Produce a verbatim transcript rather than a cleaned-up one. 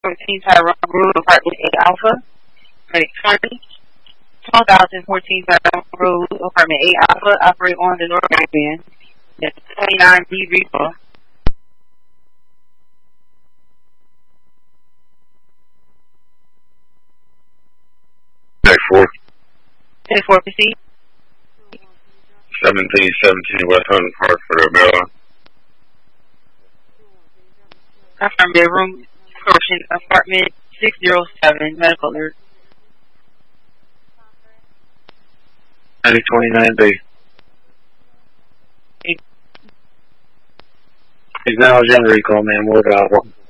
fourteen Tyrone Road, Apartment A Alpha, Credit County. twelve thousand fourteen Tyrone Road, Apartment A Alpha, operate on the North Band. That's twenty-nine B Reaper. Deck four. Deck four, proceed. seventeen seventeen West Hunting Park for the Maryland. Confirm bedroom, portion, apartment six oh seven, medical alert. ninety twenty-nine B. Acknowledge and recall, man. What about